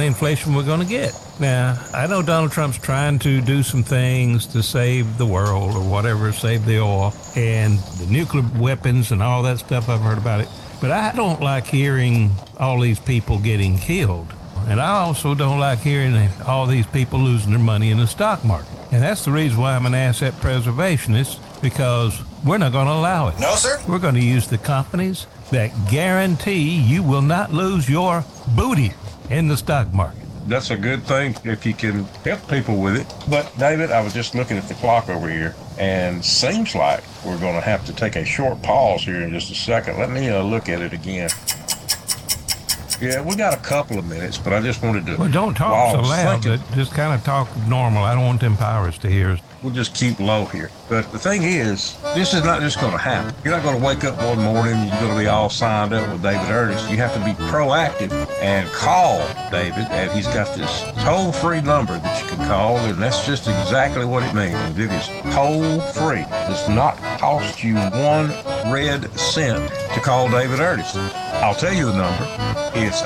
inflation we're going to get. Now, I know Donald Trump's trying to do some things to save the world or whatever, save the oil and the nuclear weapons and all that stuff. I've heard about it. But I don't like hearing all these people getting killed. And I also don't like hearing all these people losing their money in the stock market. And that's the reason why I'm an asset preservationist, because we're not going to allow it. No, sir. We're going to use the companies that guarantee you will not lose your booty in the stock market. That's a good thing if you can help people with it. But, David, I was just looking at the clock over here, and seems like we're going to have to take a short pause here in just a second. Let me look at it again. Yeah, we got a couple of minutes, but I just wanted to... Well, don't talk so loud. Just kind of talk normal. I don't want them pirates to hear us. We'll just keep low here. But the thing is, this is not just going to happen. You're not going to wake up one morning and you're going to be all signed up with David Ernest. You have to be proactive and call David. And he's got this toll-free number that you can call, and that's just exactly what it means. It is toll-free. It does not cost you one red cent to call David Ernest. I'll tell you the number. It's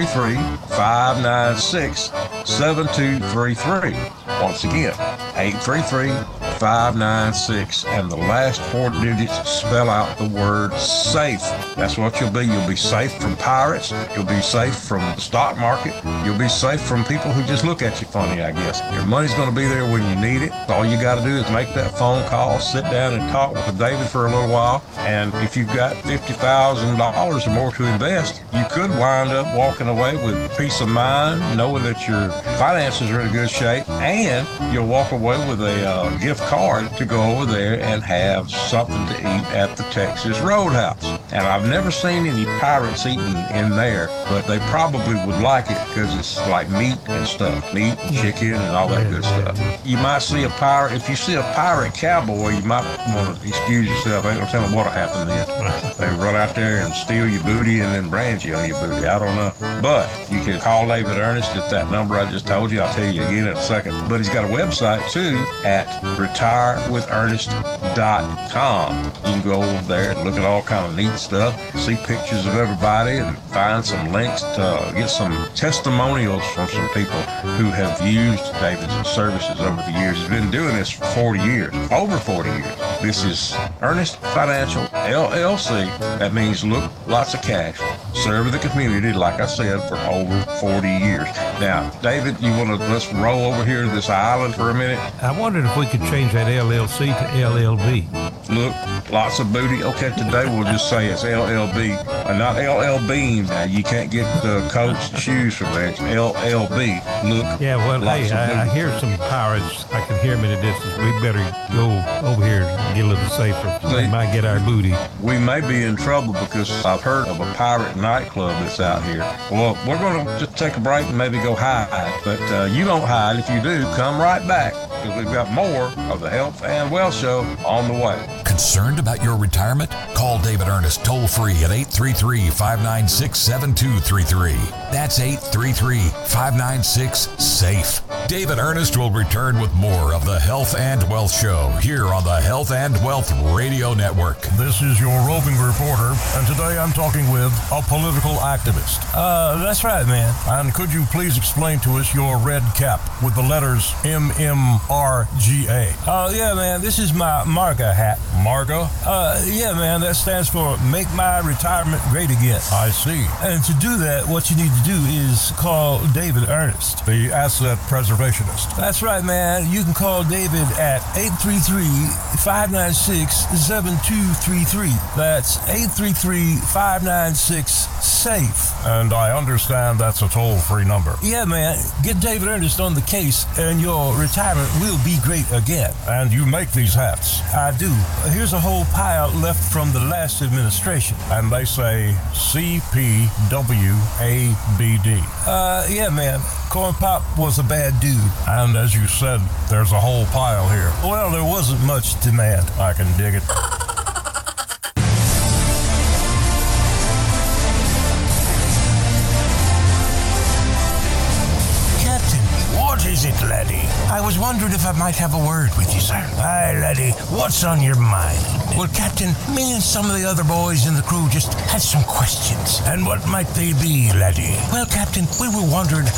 833-596-7233. Once again, 833-596, and the last 4 digits spell out the word SAFE. That's what you'll be. You'll be safe from pirates. You'll be safe from the stock market. You'll be safe from people who just look at you funny, I guess. Your money's going to be there when you need it. All you got to do is make that phone call, sit down and talk with David for a little while, and if you've got $50,000 or more to invest, you could wind up walking away with peace of mind, knowing that your finances are in good shape, and you'll walk away with a gift card to go over there and have something to eat at the Texas Roadhouse. And I've never seen any pirates eating in there, but they probably would like it because it's like meat and stuff, meat and chicken and all that good stuff. You might see a pirate. If you see a pirate cowboy, you might want to excuse yourself. I ain't gonna tell them what'll happen then. They run out there and steal your booty and then brand you on your booty. I don't know. But you can call David Ernest at that number I just told you. I'll tell you again in a second. But he's got a website too at retirewithernest.com. You can go over there and look at all kind of neat stuff, see pictures of everybody, and find some links to get some testimonials from some people who have used David's services over the years. He's been doing this for 40 years, over 40 years. This is Ernest Financial LLC. That means look, lots of cash. Serve the community, like I said, for over 40 years. Now, David, you want to let's roll over here to this island for a minute? I wondered if we could change that LLC to LLB. Look, lots of booty. Okay, today we'll just say it's LLB, not LL Bean. Now, you can't get coats and shoes from there. It's LLB. Look. Yeah, well, hey, I hear some pirates. I can hear them in the distance. We better go over here and get a little safer. They might get our booty. We may be in trouble because I've heard of a pirate nightclub that's out here. Well, we're going to just take a break and maybe go hide. But you don't hide. If you do, come right back, because we've got more of the Health and Wealth Show on the way. Concerned about your retirement? Call David Ernest toll-free at 833-596-7233. That's 833-596-SAFE. David Ernest will return with more of the Health and Wealth Show here on the Health and Wealth Radio Network. This is your roving reporter, and today I'm talking with a political activist. That's right, man. And could you please explain to us your red cap with the letters MMRGA? Oh, yeah, man. This is my MARGA hat. MARGA? Yeah, man. That stands for Make My Retirement Great Again. I see. And to do that, what you need to do is call David Ernest, the asset preservationist. That's right, man. You can call David at 833-596-7233. That's 833-596-SAFE. And I understand that's a toll-free number. Yeah, man. Get David Ernest on the case, and your retirement will be great again. And you make these hats? I do. Here's a whole pile left from the last administration. And they say CPWABD. Yeah, man. Corn Pop was a bad dude. And as you said, there's a whole pile here. Well, there wasn't much demand. I can dig it. What is it, laddie? I was wondering if I might have a word with you, sir. Aye, laddie. What's on your mind? Well, Captain, me and some of the other boys in the crew just had some questions. And what might they be, laddie? Well, Captain, we were wondering